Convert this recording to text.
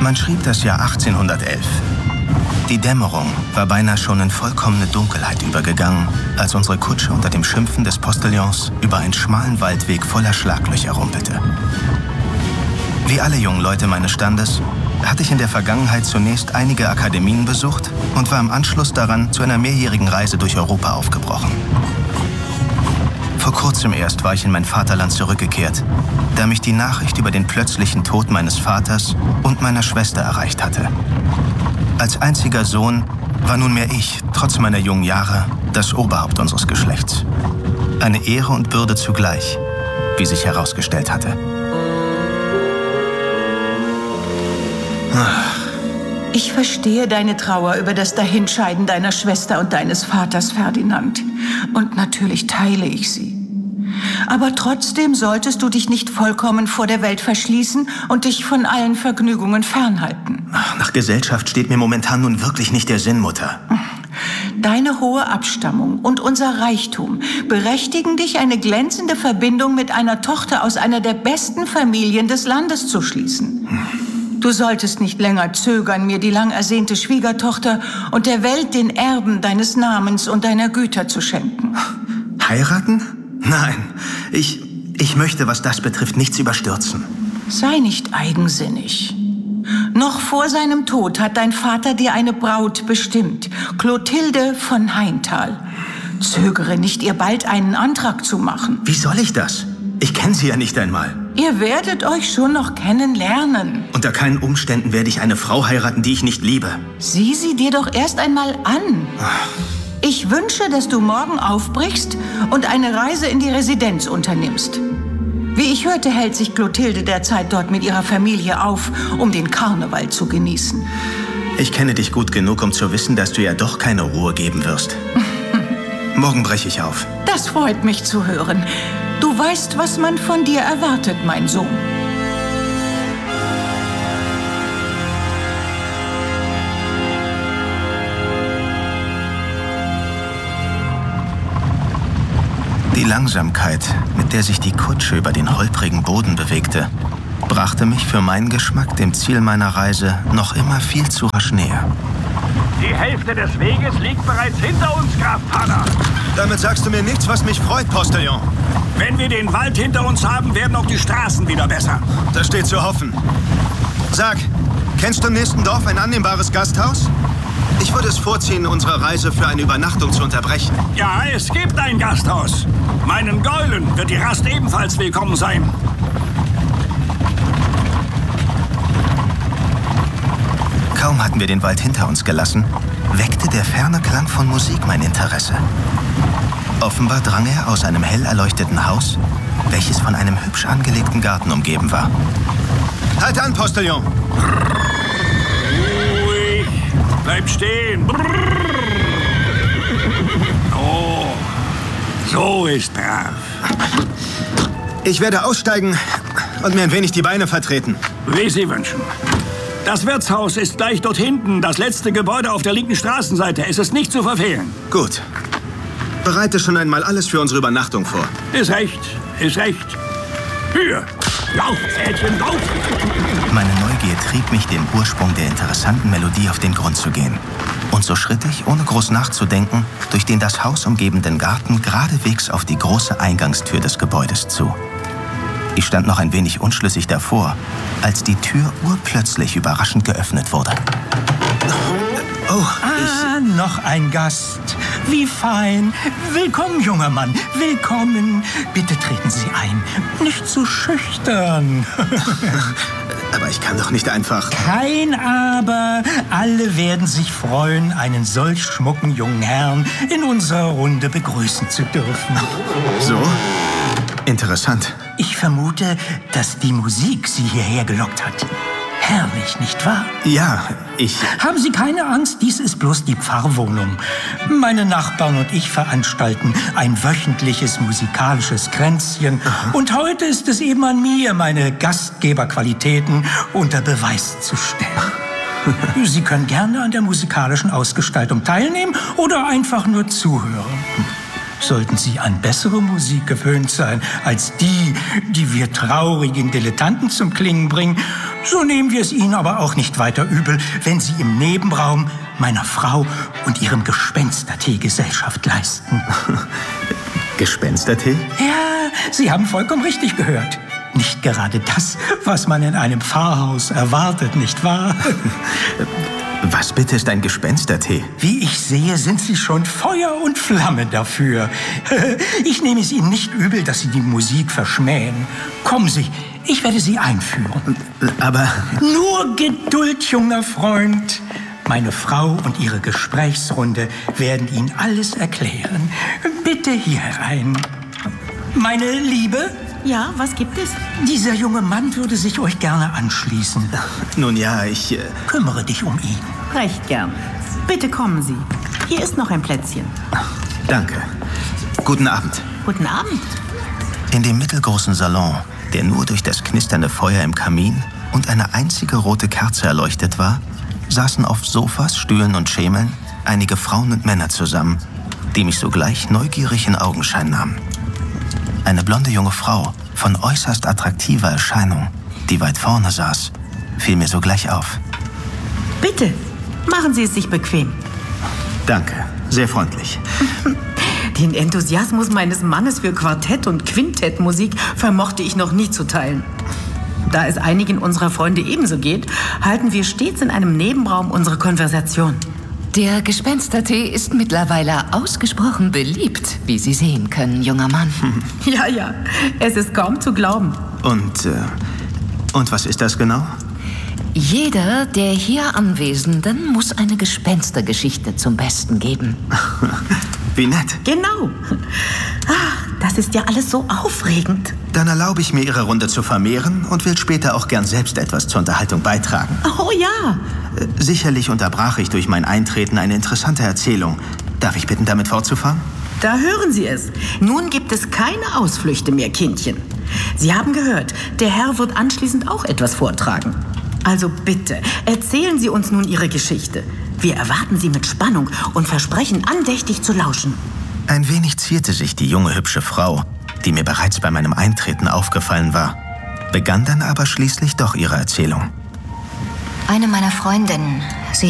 Man schrieb das Jahr 1811. Die Dämmerung war beinahe schon in vollkommene Dunkelheit übergegangen, als unsere Kutsche unter dem Schimpfen des Postillons über einen schmalen Waldweg voller Schlaglöcher rumpelte. Wie alle jungen Leute meines Standes hatte ich in der Vergangenheit zunächst einige Akademien besucht und war im Anschluss daran zu einer mehrjährigen Reise durch Europa aufgebrochen. Vor kurzem erst war ich in mein Vaterland zurückgekehrt, da mich die Nachricht über den plötzlichen Tod meines Vaters und meiner Schwester erreicht hatte. Als einziger Sohn war nunmehr ich, trotz meiner jungen Jahre, das Oberhaupt unseres Geschlechts. Eine Ehre und Bürde zugleich, wie sich herausgestellt hatte. Ich verstehe deine Trauer über das Dahinscheiden deiner Schwester und deines Vaters, Ferdinand. Und natürlich teile ich sie. Aber trotzdem solltest du dich nicht vollkommen vor der Welt verschließen und dich von allen Vergnügungen fernhalten. Nach Gesellschaft steht mir momentan nun wirklich nicht der Sinn, Mutter. Deine hohe Abstammung und unser Reichtum berechtigen dich, eine glänzende Verbindung mit einer Tochter aus einer der besten Familien des Landes zu schließen. Du solltest nicht länger zögern, mir die lang ersehnte Schwiegertochter und der Welt den Erben deines Namens und deiner Güter zu schenken. Heiraten? Nein, ich möchte, was das betrifft, nichts überstürzen. Sei nicht eigensinnig. Noch vor seinem Tod hat dein Vater dir eine Braut bestimmt, Clotilde von Haintal. Zögere nicht, ihr bald einen Antrag zu machen. Wie soll ich das? Ich kenne sie ja nicht einmal. Ihr werdet euch schon noch kennenlernen. Unter keinen Umständen werde ich eine Frau heiraten, die ich nicht liebe. Sieh sie dir doch erst einmal an. Ich wünsche, dass du morgen aufbrichst und eine Reise in die Residenz unternimmst. Wie ich hörte, hält sich Clotilde derzeit dort mit ihrer Familie auf, um den Karneval zu genießen. Ich kenne dich gut genug, um zu wissen, dass du ja doch keine Ruhe geben wirst. Morgen breche ich auf. Das freut mich zu hören. Du weißt, was man von dir erwartet, mein Sohn. Die Langsamkeit, mit der sich die Kutsche über den holprigen Boden bewegte, brachte mich für meinen Geschmack dem Ziel meiner Reise noch immer viel zu rasch näher. Die Hälfte des Weges liegt bereits hinter uns, Graf Pada. Damit sagst du mir nichts, was mich freut, Postillon. Wenn wir den Wald hinter uns haben, werden auch die Straßen wieder besser. Das steht zu hoffen. Sag, kennst du im nächsten Dorf ein annehmbares Gasthaus? Ich würde es vorziehen, unsere Reise für eine Übernachtung zu unterbrechen. Ja, es gibt ein Gasthaus. Meinen Gäulen wird die Rast ebenfalls willkommen sein. Kaum hatten wir den Wald hinter uns gelassen, weckte der ferne Klang von Musik mein Interesse. Offenbar drang er aus einem hell erleuchteten Haus, welches von einem hübsch angelegten Garten umgeben war. Halt an, Postillon! Ruhig! Bleib stehen! Oh, so ist brav. Ich werde aussteigen und mir ein wenig die Beine vertreten. Wie Sie wünschen. Das Wirtshaus ist gleich dort hinten, das letzte Gebäude auf der linken Straßenseite. Es ist nicht zu verfehlen. Gut. Bereite schon einmal alles für unsere Übernachtung vor. Ist recht, ist recht. Hier, lauf, Mädchen, lauf! Meine Neugier trieb mich, dem Ursprung der interessanten Melodie auf den Grund zu gehen. Und so schritt ich, ohne groß nachzudenken, durch den das Haus umgebenden Garten geradewegs auf die große Eingangstür des Gebäudes zu. Ich stand noch ein wenig unschlüssig davor, als die Tür urplötzlich überraschend geöffnet wurde. Noch ein Gast. Wie fein. Willkommen, junger Mann. Willkommen. Bitte treten Sie ein. Nicht zu schüchtern. Aber ich kann doch nicht einfach... Kein Aber. Alle werden sich freuen, einen solch schmucken jungen Herrn in unserer Runde begrüßen zu dürfen. So? Interessant. Ich vermute, dass die Musik Sie hierher gelockt hat. Herrlich, nicht wahr? Ja, Haben Sie keine Angst, dies ist bloß die Pfarrwohnung. Meine Nachbarn und ich veranstalten ein wöchentliches musikalisches Kränzchen. Und heute ist es eben an mir, meine Gastgeberqualitäten unter Beweis zu stellen. Sie können gerne an der musikalischen Ausgestaltung teilnehmen oder einfach nur zuhören. Sollten Sie an bessere Musik gewöhnt sein als die wir traurigen Dilettanten zum Klingen bringen, So nehmen wir es Ihnen aber auch nicht weiter übel, wenn Sie im Nebenraum meiner Frau und ihrem Gespenstertee Gesellschaft leisten. Gespenstertee? Ja, Sie haben vollkommen richtig gehört. Nicht gerade das, was man in einem Pfarrhaus erwartet, nicht wahr? Was bitte ist ein Gespenstertee? Wie ich sehe, sind Sie schon Feuer und Flamme dafür. Ich nehme es Ihnen nicht übel, dass Sie die Musik verschmähen. Kommen Sie, ich werde Sie einführen. Aber... Nur Geduld, junger Freund. Meine Frau und ihre Gesprächsrunde werden Ihnen alles erklären. Bitte hier herein. Meine Liebe? Ja, was gibt es? Dieser junge Mann würde sich euch gerne anschließen. Nun ja, ich... Kümmere dich um ihn. Recht gern. Bitte kommen Sie. Hier ist noch ein Plätzchen. Danke. Guten Abend. Guten Abend. In dem mittelgroßen Salon, der nur durch das knisternde Feuer im Kamin und eine einzige rote Kerze erleuchtet war, saßen auf Sofas, Stühlen und Schemeln einige Frauen und Männer zusammen, die mich sogleich neugierig in Augenschein nahmen. Eine blonde junge Frau von äußerst attraktiver Erscheinung, die weit vorne saß, fiel mir sogleich auf. Bitte, machen Sie es sich bequem. Danke, sehr freundlich. Den Enthusiasmus meines Mannes für Quartett- und Quintettmusik vermochte ich noch nie zu teilen. Da es einigen unserer Freunde ebenso geht, halten wir stets in einem Nebenraum unsere Konversation. Der Gespenstertee ist mittlerweile ausgesprochen beliebt, wie Sie sehen können, junger Mann. Ja, ja, es ist kaum zu glauben. Und was ist das genau? Jeder der hier Anwesenden muss eine Gespenstergeschichte zum Besten geben. Wie nett. Genau. Das ist ja alles so aufregend. Dann erlaube ich mir, Ihre Runde zu vermehren und will später auch gern selbst etwas zur Unterhaltung beitragen. Oh ja. Sicherlich unterbrach ich durch mein Eintreten eine interessante Erzählung. Darf ich bitten, damit fortzufahren? Da hören Sie es. Nun gibt es keine Ausflüchte mehr, Kindchen. Sie haben gehört, der Herr wird anschließend auch etwas vortragen. Also bitte, erzählen Sie uns nun Ihre Geschichte. Wir erwarten Sie mit Spannung und versprechen, andächtig zu lauschen. Ein wenig zierte sich die junge, hübsche Frau, die mir bereits bei meinem Eintreten aufgefallen war, begann dann aber schließlich doch ihre Erzählung. Eine meiner Freundinnen